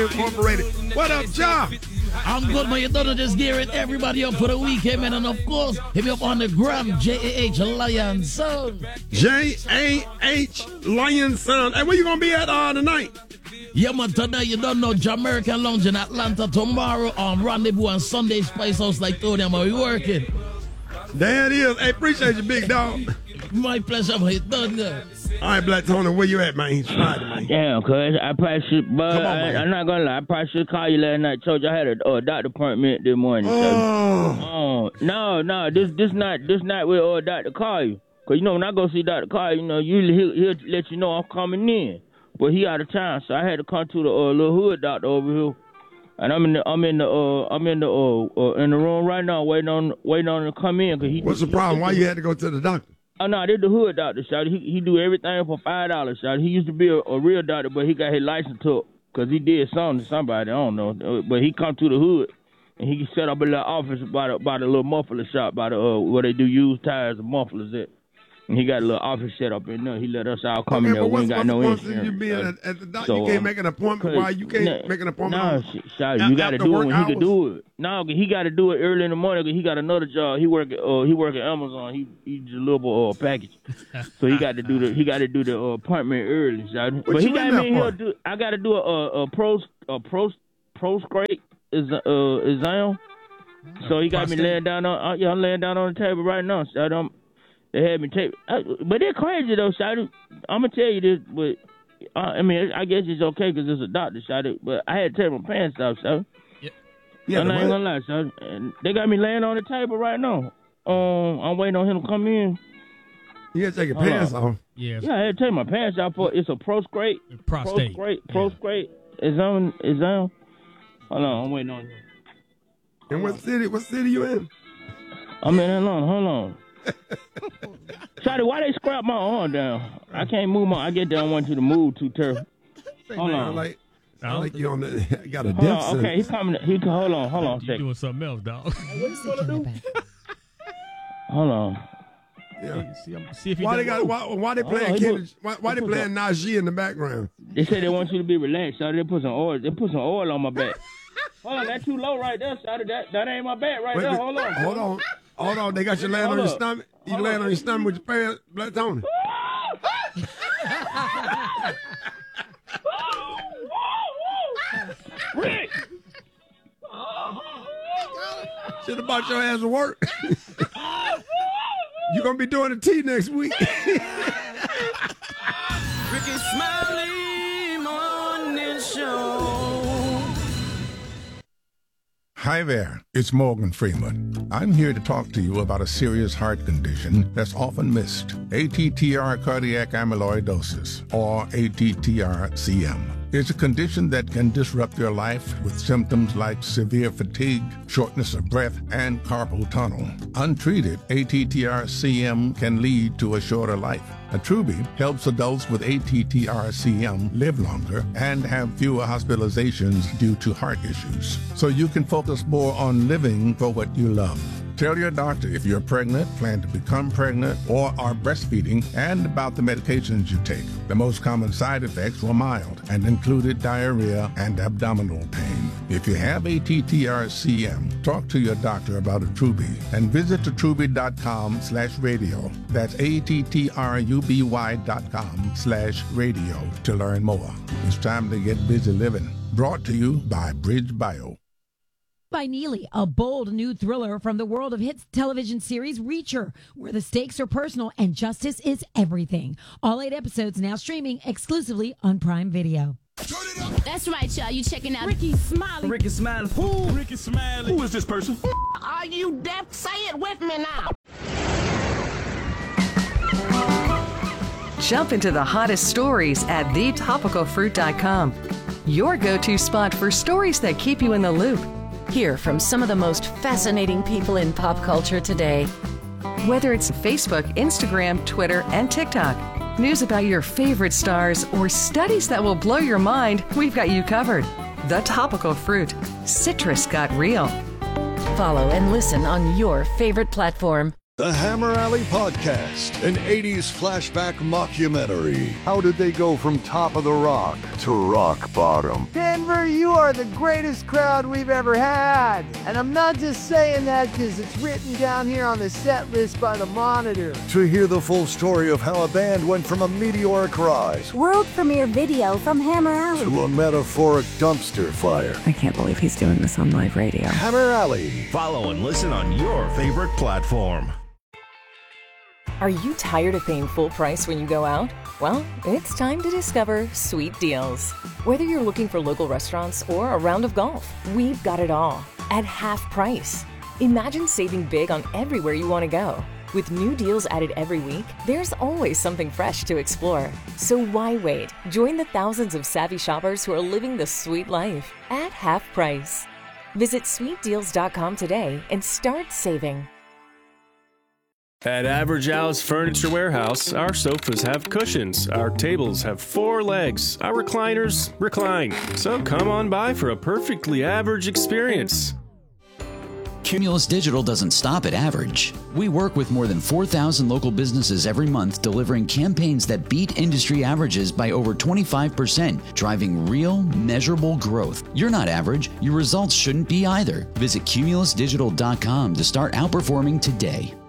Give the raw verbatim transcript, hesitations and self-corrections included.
Incorporated. What up, John? I'm good, man. You done just gearing everybody up for the weekend, man. And of course, hit me up on the gram, J A H Lion Sound. J A H Lion Sound. Hey, where you gonna be at uh, tonight? Yeah, man, today you don't know Jamaican Lounge in Atlanta. Tomorrow on Rendezvous and Sunday Spice House like told them we working. There it is. Hey, appreciate you, big dog. My pleasure, man. You done good. All right, Black Tony, where you at, man? He's Friday, man. Damn, cuz I probably should, but Come on, I, man. I'm not gonna lie. I probably should call you last night. Told you I had a uh, doctor appointment this morning. So. Oh. Oh, no, no, this this not this not where uh, Doctor call you. Cause you know when I go see Doctor Carr, you know usually he'll, he'll let you know I'm coming in, but he out of town, so I had to come to the uh, little hood doctor over here. And I'm in the I'm in the uh I'm in the uh, uh in the room right now waiting on waiting on him to come in. Cause he. What's the problem? Why you had to go to the doctor? Oh no, this the hood doctor, shawty. He he do everything for five dollars, shawty. He used to be a, a real doctor, but he got his license took because he did something to somebody. I don't know, but he come to the hood and he set up a little office by the by the little muffler shop by the uh, where they do used tires and mufflers at. And he got a little office set up in there. He let us all come okay, in there. But We what's, ain't got what's no the point insurance. of you being uh, at, at the doctor? so, you can't um, make an appointment. Why you can't nah, make an appointment? No, on, shawty, you got to do it when he hours? could do it. No, he got to do it early in the morning. Cause he got another job. He work at uh, he work at Amazon. He he deliver uh, package. So he got to do the he got to do the uh, appointment early, shawty. But What he you got in me there here. for? Do I got to do a a, a pros a pros proscrite is uh exam. So he got me Prostate? laying down on uh, yeah I'm laying down on the table right now, shawty. I'm, They had me take, uh, but they're crazy though, shawty. I'm gonna tell you this, but uh, I mean, I guess it's okay because it's a doctor, shawty. But I had to take my pants off, shawty. Yeah, I'm the not even what? gonna lie, shawty. And they got me laying on the table right now. Um, I'm waiting on him to come in. You had to take your Hold pants on. off. Yeah, Yeah, I had to take my pants off for it's a proscrite, prostate. proscrite, Yeah. proscrite exam, exam. Hold on, I'm waiting on him. And what city? What city you in? I'm in Atlanta. Hold on. Shawty, why they scrap my arm down? I can't move my. I get down one to the move too terrible. Hold Sound on. like, sound like you on the you got a Hold death on. Okay, he's sentence. coming. He hold on. Hold on a You second. doing something else, dog? Hold on. Yeah. see, I'm- see if he Why they does- got why, why they Hold playing on, he Kendrick, put- why, why he they put playing Najee in the background? They said they want you to be relaxed. Shawty, they put some oil. They put some oil on my back. Hold on, that's too low right there, Shawty. That that ain't my back right Wait, there. wait, Hold on. hold on, hold on. They got you laying Hold on your up. stomach. You Hold laying up. on your stomach with your pants, Black Tony. Rick. Should have bought your ass to work. You gonna be doing a tea next week. Ricky Smiley Morning Show. Hi there, it's Morgan Freeman. I'm here to talk to you about a serious heart condition that's often missed, A T T R cardiac amyloidosis, or A T T R C M. It's a condition that can disrupt your life with symptoms like severe fatigue, shortness of breath, and carpal tunnel. Untreated, A T T R C M can lead to a shorter life. Attruby helps adults with A T T R C M live longer and have fewer hospitalizations due to heart issues, so you can focus more on living for what you love. Tell your doctor if you're pregnant, plan to become pregnant, or are breastfeeding, and about the medications you take. The most common side effects were mild and included diarrhea and abdominal pain. If you have A T T R C M, talk to your doctor about Attruby and visit attruby.com slash radio. That's A-T-T-R-U-B-Y dot com slash radio to learn more. It's time to get busy living. Brought to you by Bridge Bio. By Neely, a bold new thriller from the world of hits television series Reacher, where the stakes are personal and justice is everything. All eight episodes now streaming exclusively on Prime Video. That's right, y'all. You checking out Ricky Smiley. Ricky Smiley. Who? Ricky Smiley. Who is this person? Are you deaf? Say it with me now. Jump into the hottest stories at the topical fruit dot com. Your go-to spot for stories that keep you in the loop. Hear from some of the most fascinating people in pop culture today. Whether it's Facebook, Instagram, Twitter, and TikTok, news about your favorite stars, or studies that will blow your mind, we've got you covered. The Topical Fruit. Citrus got real. Follow and listen on your favorite platform. The Hammer Alley Podcast, an eighties flashback mockumentary. How did they go from top of the rock to rock bottom? Denver, you are the greatest crowd we've ever had. And I'm not just saying that because it's written down here on the set list by the Monitor. To hear the full story of how a band went from a meteoric rise, world premiere video from Hammer Alley, to a metaphoric dumpster fire. I can't believe he's doing this on live radio. Hammer Alley. Follow and listen on your favorite platform. Are you tired of paying full price when you go out? Well, it's time to discover Sweet Deals. Whether you're looking for local restaurants or a round of golf, we've got it all at half price. Imagine saving big on everywhere you want to go. With new deals added every week, there's always something fresh to explore. So why wait? Join the thousands of savvy shoppers who are living the sweet life at half price. Visit sweet deals dot com today and start saving. At Average Al's Furniture Warehouse, our sofas have cushions, our tables have four legs, our recliners recline. So come on by for a perfectly average experience. Cumulus Digital doesn't stop at average. We work with more than four thousand local businesses every month, delivering campaigns that beat industry averages by over twenty-five percent, driving real, measurable growth. You're not average. Your results shouldn't be either. Visit cumulus digital dot com to start outperforming today.